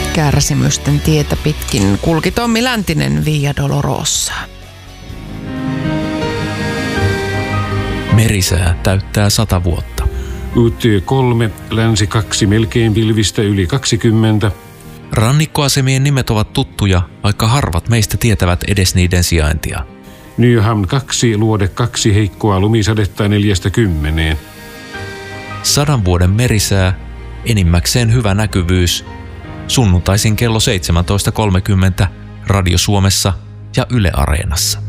Kärsimysten tietä pitkin kulki Tommi Läntinen Via Dolorosa. Merisää täyttää 100 vuotta. UT3, länsi 2, melkein pilvistä yli 20. Rannikkoasemien nimet ovat tuttuja, vaikka harvat meistä tietävät edes niiden sijaintia. Nyhamn 2, luode 2, heikkoa lumisadetta 4–10. 100 vuoden merisää, enimmäkseen hyvä näkyvyys. Sunnuntaisin kello 17.30 Radio Suomessa ja Yle Areenassa.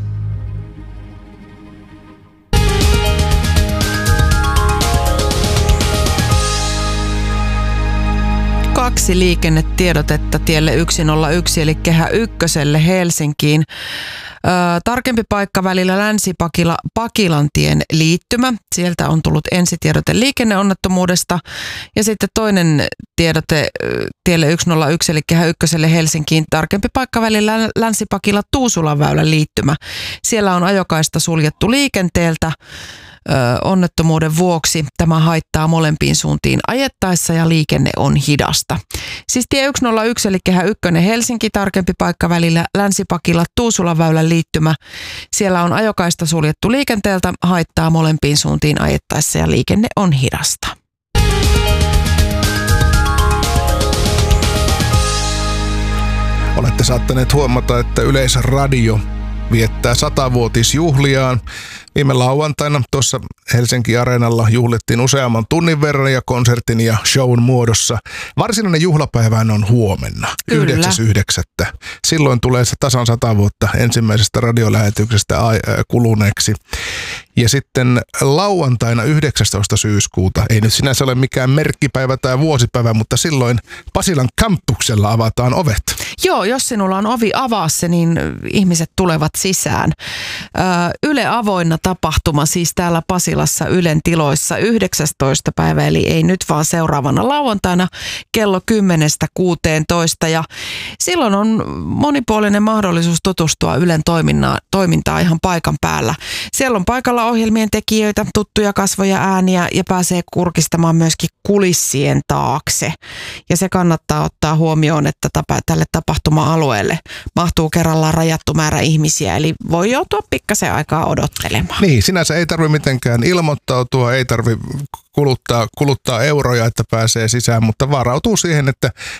Kaksi liikennetiedotetta tielle 101 eli Kehä Ykköselle Helsinkiin. Tarkempi paikka välillä Länsi-Pakilantien liittymä. Sieltä on tullut ensitiedote liikenneonnettomuudesta. Ja sitten toinen tiedote tielle 101 eli Kehä Ykköselle Helsinkiin. Tarkempi paikka välillä Länsi-Pakila-Tuusulanväylän liittymä. Siellä on ajokaista suljettu liikenteeltä. Onnettomuuden vuoksi tämä haittaa molempiin suuntiin ajettaessa ja liikenne on hidasta. Siis tie 101 eli Kehä 1 Helsinki, tarkempi paikka välillä Länsi-Pakila Tuusulanväylän liittymä. Siellä on ajokaista suljettu liikenteeltä, haittaa molempiin suuntiin ajettaessa ja liikenne on hidasta. Olette saattaneet huomata, että Yleisradio viettää 100-vuotisjuhliaan. Viime lauantaina tuossa Helsinki Areenalla juhlittiin useamman tunnin verran ja konsertin ja shown muodossa. Varsinainen juhlapäivähän on huomenna, 9.9. Silloin tulee se tasan 100 vuotta ensimmäisestä radiolähetyksestä kuluneeksi. Ja sitten lauantaina 19. syyskuuta, ei nyt sinänsä ole mikään merkkipäivä tai vuosipäivä, mutta silloin Pasilan kampuksella avataan ovet. Joo, jos sinulla on ovi avaa se, niin ihmiset tulevat sisään. Yle Avoinna tapahtuma siis täällä Pasilassa Ylen tiloissa 19. päivä, eli ei nyt vaan seuraavana lauantaina kello 10–16. Ja silloin on monipuolinen mahdollisuus tutustua Ylen toimintaan ihan paikan päällä. Siellä on paikalla ohjelmien tekijöitä, tuttuja kasvoja, ääniä ja pääsee kurkistamaan myöskin kulissien taakse. Ja se kannattaa ottaa huomioon, että tälle tapahtuma-alueelle mahtuu kerrallaan rajattu määrä ihmisiä, eli voi joutua pikkasen aikaa odottelemaan. Niin, sinänsä ei tarvitse mitenkään ilmoittautua, ei tarvitse kuluttaa euroja, että pääsee sisään, mutta varautuu siihen, että